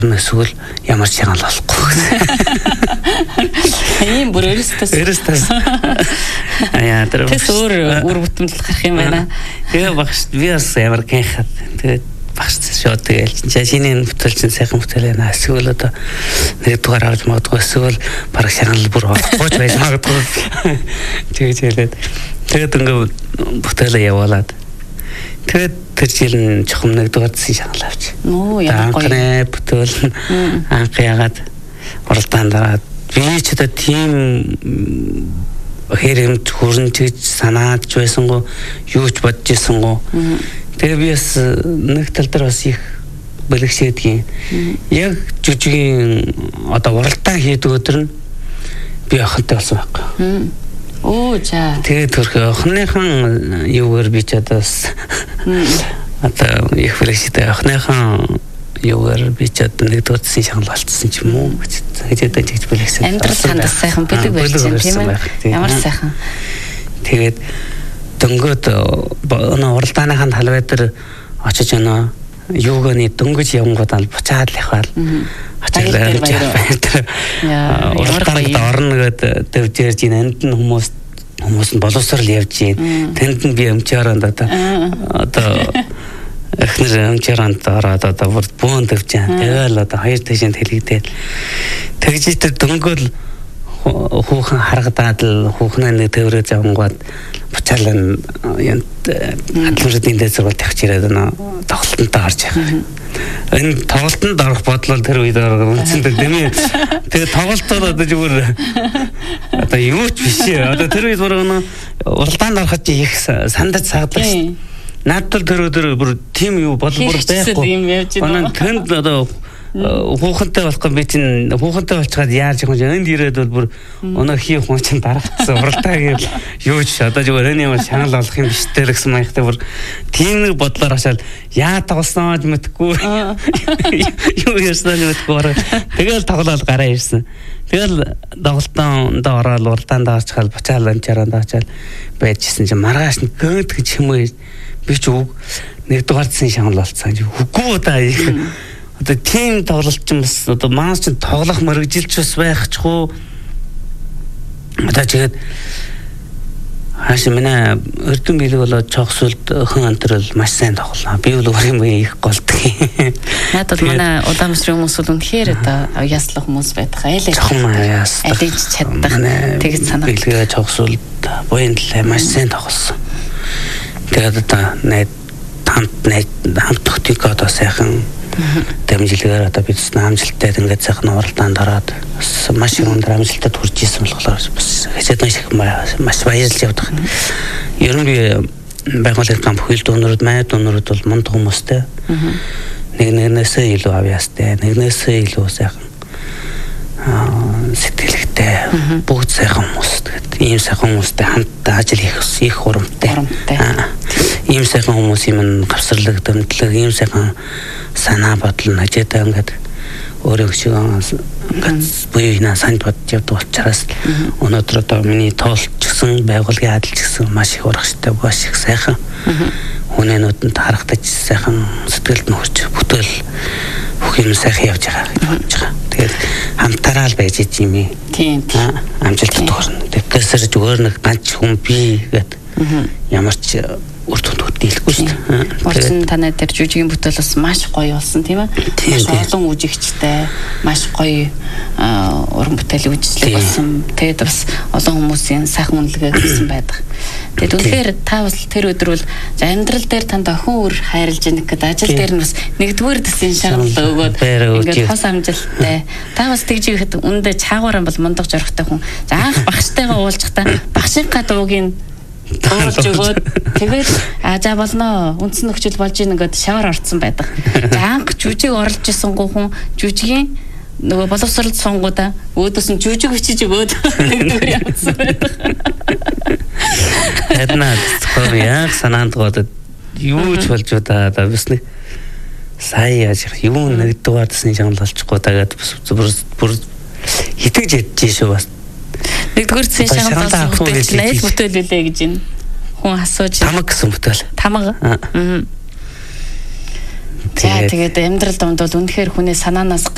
эсвэл ямар ч шагнал болохгүй. Ийм бүр өөрөөс Яа тэр өөр бүтэмжил гарах юм байна. Тэгээ багш би бас ямар гэнхад тэгээд багш шууд тэгээл шинэ бүтээлч сайхан бүтээл байна. Эсвэл одоо нэгдүгээр авч магадгүй эсвэл баг шагнал бүр болохгүй байж магадгүй. Тэгээд хэлээд тэгээд ингээ бүтээлээ явуулаад тэгээд тэр жил нь чухам нэгдүгээр засгийн шагнал авч. Ямар гоё. Бүтээл анх ягаад уралдаан дараад би ч одоо тийм хэрэмж хөрнж гэж санаадж байсангүй юу ч бодож ирсэнгүй. Тэгээ би бас нэг тал дээр бас их бэлгшээдгийн. Яг жүжигийн одоо уралдаан хийдэг өдөр нь би охинтой болсон байхгүй. За. Тэгээд төрхөө охиныхан юугаар би ч одоо их фрэштэй охиныхан юугаар би ч одоо нэгдүгээр засгийн шагнал болцсон ч юм уу гэж тэгж бэлгсэн. Амьдрал сандас сайхан бэлэг байж юм тийм ээ. Ямар сайхан. Тэгээд дөнгөд уралдааныхаа талбай дээр очиж юуганы дөнгөж явангуудаа буцаад лихвал очиж уралдаанд орно гэдэг дэвжэрж энд нь хүмүүс нь боловсрал явж гин тэнд нь би өмчөөрөнд одоо эхнэр өмчөөрөнд ороод одоо бүүн дэвж гин тэгэл одоо хоёр тишэнд хэлэгдээд тэгж тэр дөнгөөл хүүхэн харагдаад л хүүхнээ нэг төврөө завангууд буцаал хадламжуудын дэд сургууль тавьж ирээд тоглолтонтой орж байгаа. Энэ тоглолтонд орох бодлол тэр үед үнцэнтэй дэмий. Тэгээ тоглолтод одоо зүгээр одоо юу ч биш. Одоо тэр үед уралдаанд ороход их сандаж сагдаг шүү. Надад тэр өдөр бүр тим юу бодол бүр байхгүй. Тэнд одоо хүүхэнтэй болохгүй би чинь хүүхэнтэй болчиход яаж юм энд ирээд бол бүр өнөө хийх хүн чинь дараацсан уралдаа гэвэл юу ч одоо зүгээр энэ юм шанал олох юм биш дээр гэсэн маягтай бүр тийм нэг бодлоор хашаал яа тоглосноо ч мэдгүй юу ярьснаа мэдгүй тэгэл тоглоод гараа ирсэн. Тэгэл тоглолтонд ороод уралдаанд орчихвол буцаал амчаараа очиад байжсэн чинь маргааш нь гэнт гэж юм уу би ч үг нэгдүгээр засгийн шагнал болцсон үгүй удаа их одоо тийм тоглолт ч юм бас одоо маань ч тоглох мэрэгжилч бас байхчгүй одоо тэгээд хааш минь өрдөн билэг болоод чогсолд хэн антрал маш сайн тоглоо. Би бол өөр юм их голддог. Надад манай удаамсрын хүмүүс бол үнэхээр одоо яслах хүмүүс байдаг. Айлж чаддаг. Тэгж санаа. Билгээ чогсолд буяндлаа маш сайн тоглосон. Тэгээд одоо хамт тогтыг одоо сайхан дэмжлэгээр одоо бид амжилттай ингээд сайхан уралдаанд ороод маш их өндөр амжилтад хүрч ирсэн болохоор бас хэсэд маш баярлж явдаг. Ер нь би байгууллагын камп хөл дүүнрүүд бол мунд хүмүүстэй. Нэгнээсээ илүү авьяастай, нэгнээсээ илүү сайхан сэтгэлэгтэй бүгд сайхан хүмүүс. Тэгээд ийм сайхан хүмүүстэй хамт ажил хийх хурамтай. Ийм сайхан хүмүүс юм гавсарлаг дэмтлэг ийм сайхан санаа бодол нажидаа ингээд өөрөө шиг ингээд буйна санд бодож явдаг учраас өнөөдөр одоо миний тоолч гэсэн байгууллагын адилч гэсэн маш их урагштай маш их сайхан хүнэнүүдэнд харагдаж сайхан сэтгэлд нөхөрч бүтээл бүх юм сайхан явж байгаа гэж бодож байгаа. Тэгээд хамтараа л байж ийм амжилтад хүрнэ. Тэгэхээс зүгээр нэг ганц хүн би гэдэг ямар ч үр дүнд дийлэхгүй шүү дээ. Болсон танай дээр жүжигийн бүтээл бас маш гоё болсон тийм ээ. Маш олон үжигчтэй, маш гоё уран бүтээл үйлчлэг болсон. Тэгээд бас олон хүмүүсийн сайхан үнэлгээ хийсэн байдаг. Тэгээд үнэхээр та бас тэр өдөр бол амьдрал дээр танд охин үр хайрлж яах гэдэг ажил дээр нь бас нэгдүгээр дэсийн шагнал өгөөд ингээд хос амжилттай. Та бас тэгж ихэд үндэ чаагаараа бол мундаг жорхтой хүн. За анх багштайгаа уулзахдаа багшийнхаа дуугийн дуулж өгөөд тэгээд за болно үндсэн нөхцөл болж ийн ингээд шавар орцсон байдаг. За анх жүжиг орлож исэн хүн жүжигийн нөгөө боловсролд сонгуудаа өөдөөс нь жүжиг бичиж өгөөд нэгдүгээр явуулсан байдаг. Эднаа яг санаанд гоод юу ч болж удаа бас нэг сая яаж юу нэгдүгээр засгийн шагнал болчихгүй тагаад бүр хитгэж ядчих шүү бас. Нэгдүгээр засгийн шагнал болсон бүтээл найз бүтээл үлээ гэж энэ хүн асууж тамаг гэсэн бүтээл. Тамаг. Тэгээд амьдрал донд бол үнэхээр хүний санаанаас